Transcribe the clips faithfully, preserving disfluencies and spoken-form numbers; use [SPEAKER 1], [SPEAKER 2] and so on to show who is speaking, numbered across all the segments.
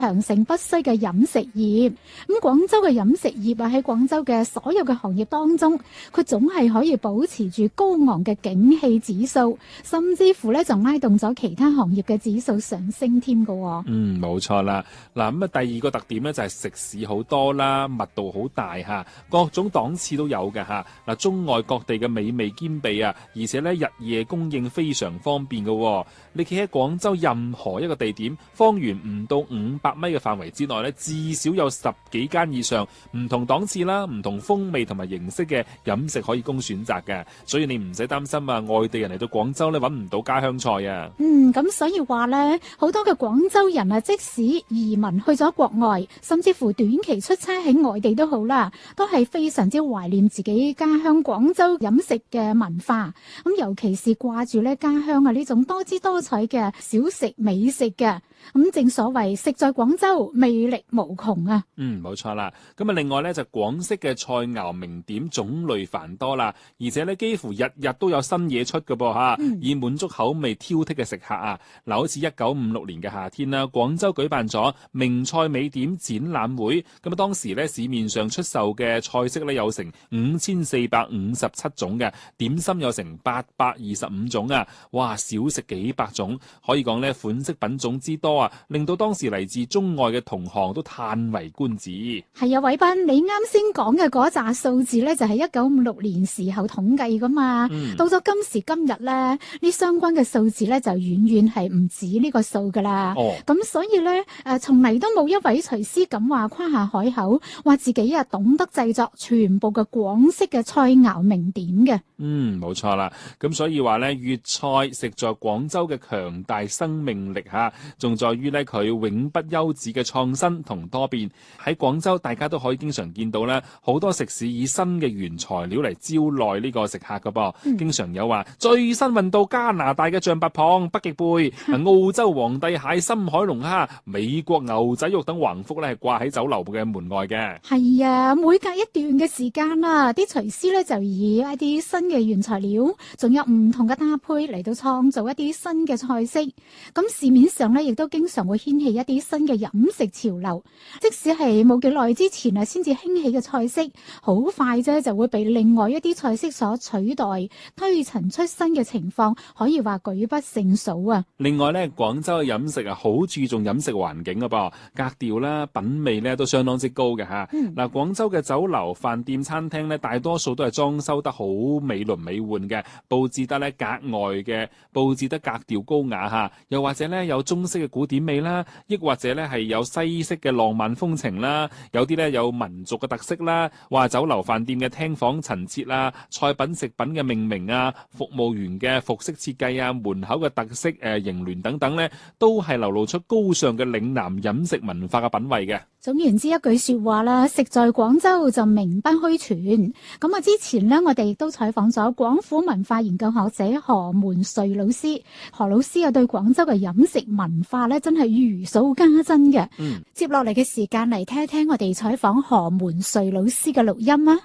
[SPEAKER 1] 長盛不衰嘅飲食業。咁廣州嘅飲食業啊，喺廣州嘅所有嘅行業當中，佢總係可以保持住高昂嘅景氣指數，甚至乎咧就拉動咗其他行業嘅指數上升添㗎。
[SPEAKER 2] 嗯，冇錯啦。嗱，咁啊，第二個特點咧就係食肆好多啦，密度好大嚇，各種檔次都有嘅嚇。嗱，中外各地嘅美味兼備啊，而且咧日夜供應非常方便嘅。你企喺廣州任何一個地點，方圓唔到五百米嘅範圍之內咧，至少有十幾間以上唔同檔次啦、唔同風味同埋形式嘅飲食可以供選擇嘅。所以你唔使擔心啊，外地人嚟到廣州咧揾唔到家鄉菜啊。
[SPEAKER 1] 嗯，咁所以話咧，好多嘅廣州人啊，即使移民去咗國外，甚至乎短期出差喺外地都好啦，都係非常之懷念自己家鄉廣州飲食嘅文化。咁尤其是掛住咧家鄉啊呢種多姿多彩嘅小食美食嘅。咁正所謂食在廣州，魅力無窮啊！
[SPEAKER 2] 嗯，冇錯啦。咁啊，另外咧就廣式嘅菜肴名點種類繁多啦，而且咧幾乎日日都有新嘢出㗎噃嚇，
[SPEAKER 1] 嗯、
[SPEAKER 2] 以滿足口味挑剔嘅食客啊。嗱，好似一九五六年嘅夏天啦，廣州舉辦咗名菜美點展覽會。咁啊，當時咧市面上出售嘅菜式咧有成五千四百五十七種嘅，點心有成八百二十五種啊！哇，小食幾百種，可以講咧款式品種之多。令到當時嚟自中外嘅同行都嘆為觀止。
[SPEAKER 1] 係啊，偉斌，你啱先講嘅嗰紮數字咧，就係一九五六年時候統計噶嘛。嗯、到咗今時今日咧，呢相關嘅數字咧就遠遠係唔止呢個數噶啦。哦，咁所以咧，誒，從嚟都冇一位廚師咁話誇下海口，話自己啊懂得製作全部嘅廣式嘅菜肴名點嘅。
[SPEAKER 2] 嗯，冇錯啦。咁所以話咧，粵菜食在廣州嘅強大生命力吓，仲在於咧佢永不休止嘅創新同多變。喺廣州，大家都可以經常見到咧，好多食肆以新嘅原材料嚟招徠呢個食客噶噃。嗯、經常有話最新運到加拿大嘅象拔蚌、北極貝、澳洲皇帝蟹、深海龍蝦、美國牛仔肉等橫幅咧，係掛喺酒樓嘅門外嘅。係
[SPEAKER 1] 啊，每隔一段嘅時間啦，啲廚師咧就以一啲新嘅原材料，仲有唔同嘅搭配嚟到創造一啲新嘅菜式。咁市面上咧亦都經常會掀起一啲新嘅飲食潮流，即使係冇幾耐之前啊，先至興起嘅菜式，好快啫就會被另外一啲菜式所取代，推陳出新嘅情況可以話舉不勝數啊！
[SPEAKER 2] 另外咧，廣州嘅飲食啊，好注重飲食環境噶噃，格調啦、品味咧都相當之高嘅吓。嗱、嗯，廣州嘅酒樓、飯店、餐廳咧，大多數都係裝修得好美輪美奐嘅，佈置得咧格外嘅，佈置得格調高雅吓，又或者咧有中式嘅古典味啦，亦或者咧係有西式嘅浪漫風情啦，有啲咧有民族嘅特色啦，話酒樓飯店嘅廳房陳設啦、菜品食品嘅命名啊、服務員嘅服飾設計啊、門口嘅特色誒楹聯等等咧，都係流露出高尚嘅嶺南飲食文化嘅品味嘅。
[SPEAKER 1] 總言之一句說話啦，食在廣州就名不虛傳。咁啊，之前呢，我哋亦都採訪咗廣府文化研究學者何門瑞老師。何老師啊，對廣州嘅飲食文化咧，真係如數家珍嘅。嗯，接落嚟嘅時間嚟聽一聽我哋採訪何門瑞老師嘅錄音啊。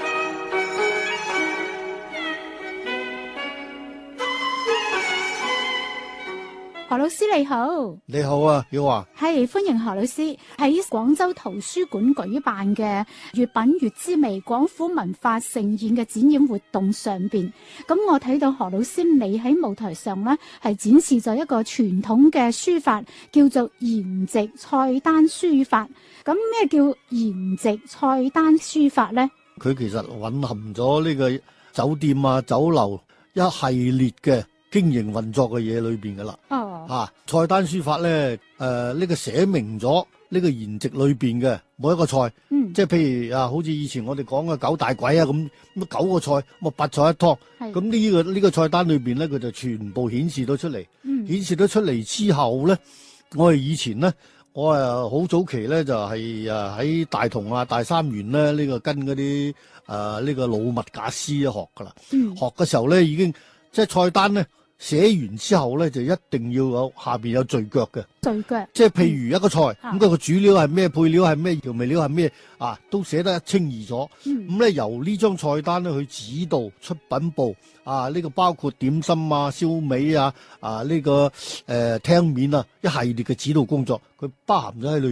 [SPEAKER 1] 何老師你好。
[SPEAKER 3] 你好啊，曉華。
[SPEAKER 1] 係，歡迎何老師喺廣州圖書館舉辦嘅粵品粵滋味廣府文化盛宴嘅展演活動上邊，咁我睇到何老師你喺舞台上呢係展示咗一個傳統嘅書法，叫做筵席菜單書法。咁咩叫筵席菜單書法呢？
[SPEAKER 3] 佢其實蘊含咗呢個酒店啊、酒樓一系列嘅經營運作嘅嘢裏邊噶啦。哦，啊，菜單書法咧，誒、呃，呢、這個寫明咗呢個筵席裏邊嘅每一個菜，嗯，即係譬如啊，好似以前我哋講嘅九大簋啊咁，咁九個菜，咁啊八菜一湯，咁呢、這個呢、這個菜單裏邊咧，佢就全部顯示到出嚟，嗯，顯示到出嚟之後咧，我哋以前咧，我誒好早期咧就係誒喺大同啊、大三元咧呢、這個跟嗰啲誒呢個老物架師學噶啦，嗯，學嘅時候咧已經即係菜單咧。 寫完之後咧，就一定要有下邊有序腳嘅。
[SPEAKER 1] 序腳，
[SPEAKER 3] 即係譬如一個菜，咁佢個主料係咩，配料係咩，調味料係咩，啊，都寫得一清二楚。咁咧、嗯、由呢張菜單咧去指導出品部，啊，呢、這個包括點心啊、燒味啊、啊呢、這個誒、呃、聽面啊，一系列嘅指導工作，佢包含咗喺裏